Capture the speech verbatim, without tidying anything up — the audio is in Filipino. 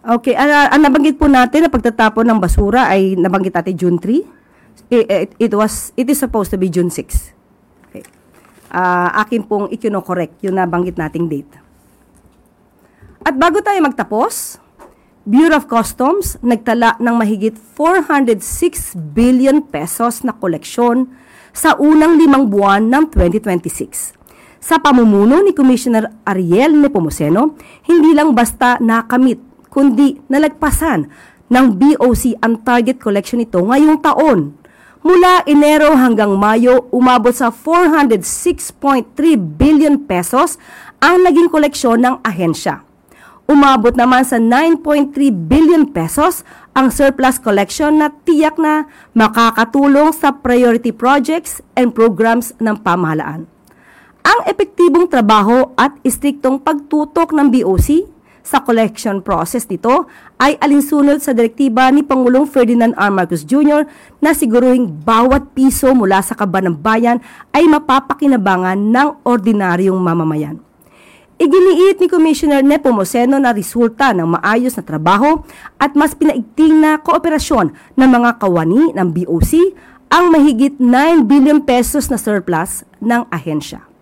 Okay, ang, ang nabanggit po natin na pagtatapon ng basura ay nabanggit natin June three. It, it, it was it is supposed to be June six. Okay. Uh, akin pong ikino-correct yung nabanggit nating date. At bago tayo magtapos, Bureau of Customs nagtala ng mahigit four hundred six billion pesos na koleksyon sa unang limang buwan ng twenty twenty-six. Sa pamumuno ni Commissioner Ariel Nepomuceno, hindi lang basta nakamit, kundi nalagpasan ng B O C ang target collection nito ngayong taon. Mula Enero hanggang Mayo, umabot sa four hundred six point three billion pesos ang naging koleksyon ng ahensya. Umabot naman sa nine point three billion pesos ang surplus collection na tiyak na makakatulong sa priority projects and programs ng pamahalaan. Ang epektibong trabaho at istriktong pagtutok ng B O C sa collection process nito ay alinsunod sa direktiba ni Pangulong Ferdinand R. Marcos Junior na siguruhing bawat piso mula sa kaban ng bayan ay mapapakinabangan ng ordinaryong mamamayan. Iginiit ni Commissioner Nepomuceno na resulta ng maayos na trabaho at mas pinaigting na kooperasyon ng mga kawani ng B O C ang mahigit nine billion pesos na surplus ng ahensya.